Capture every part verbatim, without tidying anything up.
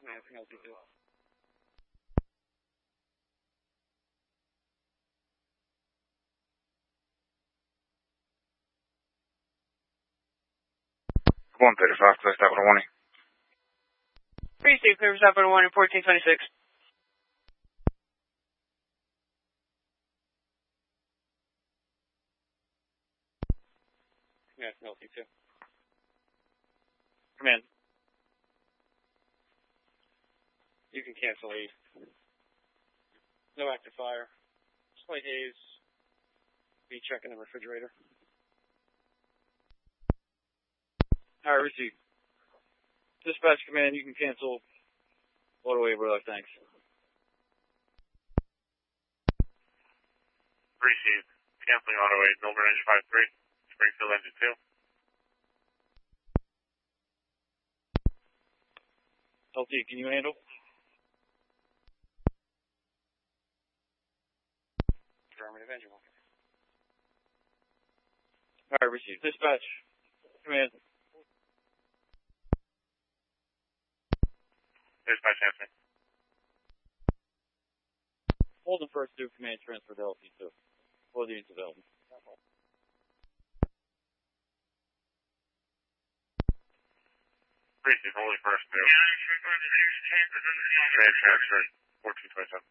L T two. one thirty-five, clear stop with a warning. Three Steve, clear stop with a warning, fourteen twenty-six. Yeah, L T two. Command. You can cancel eight. No active fire. Slight haze. Be checking the refrigerator. Alright, receive. Dispatch command, you can cancel auto-wave left, thanks. Receive. Canceling auto-wave, Milburn engine five three. Springfield engine two. L T, can you handle? Affirmative engine one. Alright, receive. Dispatch. Command. Dispatch answering. Hold the first two command transfer to L T two. For the development. Receive, only first two. Command transfer, fourteen twenty-seven.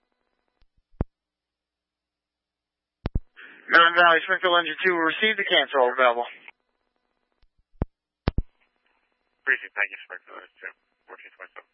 Mountain Valley, Springfield engine two, will receive the cancel available. Receive, thank you, Springfield engine two, fourteen twenty-seven.